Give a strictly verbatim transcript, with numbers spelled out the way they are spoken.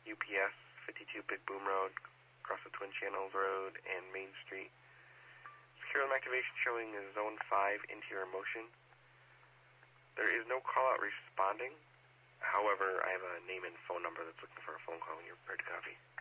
U P S, fifty-two Big Boom Road, across the Twin Channels Road, and Main Street. Secure alarm activation showing a Zone five interior motion. There is no call-out responding. However, I have a name and phone number that's looking for a phone call when you're prepared to copy.